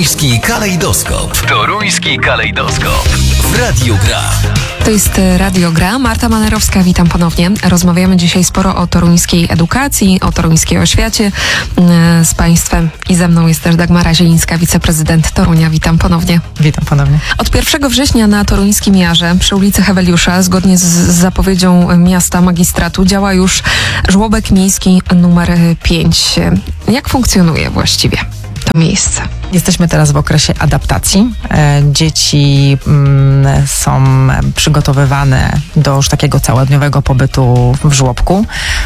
Toruński kalejdoskop. Toruński kalejdoskop. W Radiu Gra. To jest Radio Gra. Marta Manerowska, witam ponownie. Rozmawiamy dzisiaj sporo o toruńskiej edukacji, o toruńskiej oświacie z Państwem. I ze mną jest też Dagmara Zielińska, wiceprezydent Torunia. Witam ponownie. Witam ponownie. Od 1 września na Toruńskim Jarze przy ulicy Heweliusza, zgodnie z zapowiedzią miasta magistratu, działa już żłobek miejski numer 5. Jak funkcjonuje właściwie to miejsce? Jesteśmy teraz w okresie adaptacji. Dzieci są przygotowywane do już takiego całodniowego pobytu w żłobku.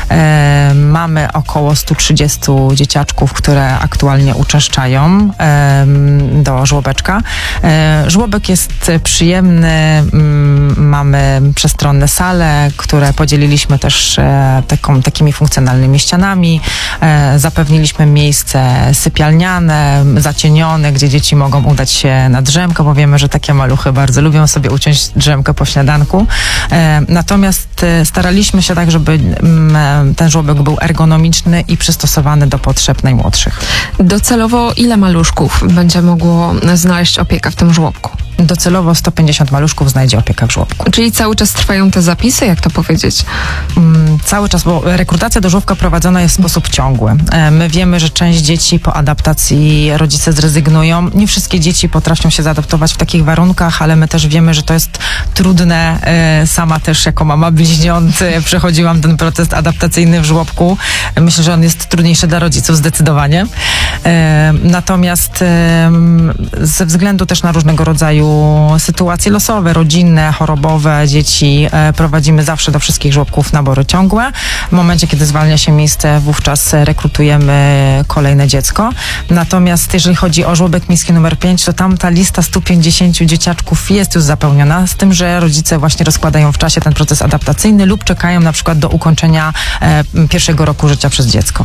Mamy około 130 dzieciaczków, które aktualnie uczęszczają do żłobeczka. Żłobek jest przyjemny. Mamy przestronne sale, które podzieliliśmy też takimi funkcjonalnymi ścianami. Zapewniliśmy miejsce sypialniane, zacienione, gdzie dzieci mogą udać się na drzemkę, bo wiemy, że takie maluchy bardzo lubią sobie uciąć drzemkę po śniadanku. Natomiast staraliśmy się tak, żeby ten żłobek był ergonomiczny i przystosowany do potrzeb najmłodszych. Docelowo ile maluszków będzie mogło znaleźć opiekę w tym żłobku? Docelowo 150 maluszków znajdzie opiekę w żłobku. Czyli cały czas trwają te zapisy, jak to powiedzieć? Cały czas, bo rekrutacja do żłobka prowadzona jest w sposób ciągły. My wiemy, że część dzieci po adaptacji rodzice zrezygnują. Nie wszystkie dzieci potrafią się zaadaptować w takich warunkach, ale my też wiemy, że to jest trudne. Sama też jako mama bliźniąt przechodziłam ten proces adaptacyjny w żłobku. Myślę, że on jest trudniejszy dla rodziców zdecydowanie. Natomiast ze względu też na różnego rodzaju sytuacje losowe, rodzinne, chorobowe, dzieci prowadzimy zawsze do wszystkich żłobków nabory ciągłe. W momencie, kiedy zwalnia się miejsce, wówczas rekrutujemy kolejne dziecko. Natomiast jeżeli chodzi o żłobek miejski numer 5, to tam ta lista 150 dzieciaczków jest już zapełniona, z tym, że rodzice właśnie rozkładają w czasie ten proces adaptacyjny lub czekają na przykład do ukończenia pierwszego roku życia przez dziecko.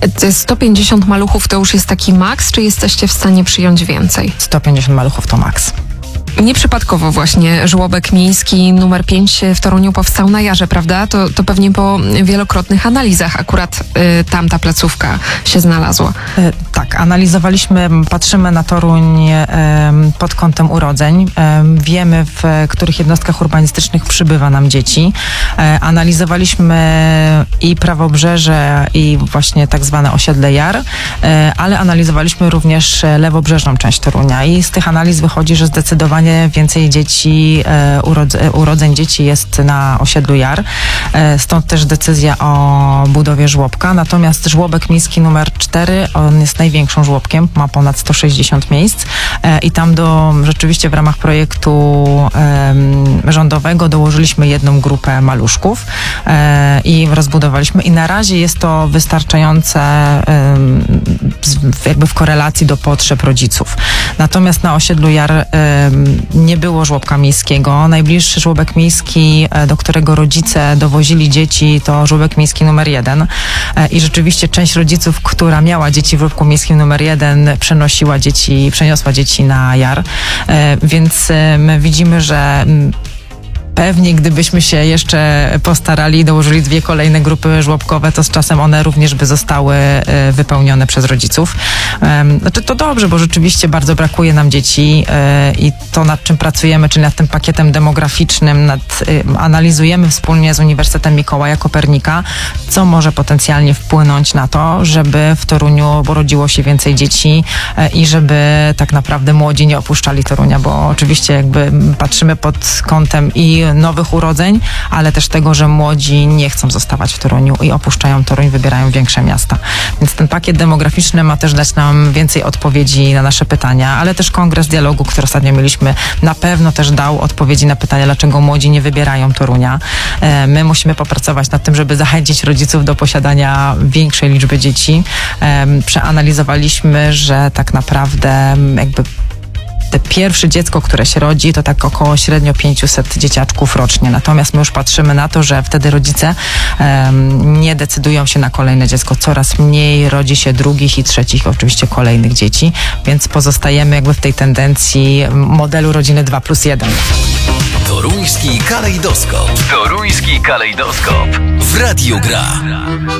150 maluchów to już jest taki maks, czy jesteście w stanie przyjąć więcej? 150 maluchów to maks. Nieprzypadkowo właśnie żłobek miejski numer 5 w Toruniu powstał na Jarze, prawda? To pewnie po wielokrotnych analizach akurat tam ta placówka się znalazła. Tak, analizowaliśmy, patrzymy na Toruń pod kątem urodzeń. Wiemy, w których jednostkach urbanistycznych przybywa nam dzieci. Analizowaliśmy i Prawobrzeże, i właśnie tak zwane osiedle Jar, ale analizowaliśmy również lewobrzeżną część Torunia i z tych analiz wychodzi, że zdecydowanie więcej dzieci, urodzeń dzieci jest na osiedlu Jar. Stąd też decyzja o budowie żłobka. Natomiast żłobek miejski numer 4, on jest największym żłobkiem, ma ponad 160 miejsc i tam rzeczywiście w ramach projektu rządowego dołożyliśmy jedną grupę maluszków i rozbudowaliśmy. I na razie jest to wystarczające jakby w korelacji do potrzeb rodziców. Natomiast na osiedlu Jar nie było żłobka miejskiego. Najbliższy żłobek miejski, do którego rodzice dowozili dzieci, to żłobek miejski numer 1. I rzeczywiście część rodziców, która miała dzieci w żłobku miejskim numer 1, przeniosła dzieci na Jar. Więc my widzimy, że pewnie gdybyśmy się jeszcze postarali i dołożyli 2 kolejne grupy żłobkowe, to z czasem one również by zostały wypełnione przez rodziców. Znaczy to dobrze, bo rzeczywiście bardzo brakuje nam dzieci i to, nad czym pracujemy, czyli nad tym pakietem demograficznym, analizujemy wspólnie z Uniwersytetem Mikołaja Kopernika, co może potencjalnie wpłynąć na to, żeby w Toruniu urodziło się więcej dzieci i żeby tak naprawdę młodzi nie opuszczali Torunia, bo oczywiście jakby patrzymy pod kątem i nowych urodzeń, ale też tego, że młodzi nie chcą zostawać w Toruniu i opuszczają Toruń, wybierają większe miasta. Więc ten pakiet demograficzny ma też dać nam więcej odpowiedzi na nasze pytania, ale też Kongres Dialogu, który ostatnio mieliśmy, na pewno też dał odpowiedzi na pytania, dlaczego młodzi nie wybierają Torunia. My musimy popracować nad tym, żeby zachęcić rodziców do posiadania większej liczby dzieci. Przeanalizowaliśmy, że tak naprawdę jakby te pierwsze dziecko, które się rodzi, to tak około średnio 500 dzieciaczków rocznie. Natomiast my już patrzymy na to, że wtedy rodzice nie decydują się na kolejne dziecko. Coraz mniej rodzi się drugich i trzecich, oczywiście kolejnych dzieci, więc pozostajemy jakby w tej tendencji modelu rodziny 2+1. Toruński kalejdoskop. Toruński kalejdoskop. W Radiu Gra.